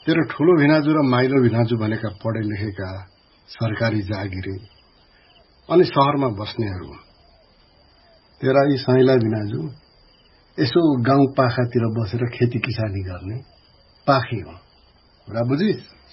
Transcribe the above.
तेरो ठूलो भिनाजु र माइलो भिनाजु भनेका पढे लेखेका सरकारी जागिरे अनि शहरमा बस्नेहरू, तेरा यी साइला भिनाजु यसो गाउँ पाखातिर बसेर खेती किसानी गर्ने पाखी हो। कुरा बुझिस्?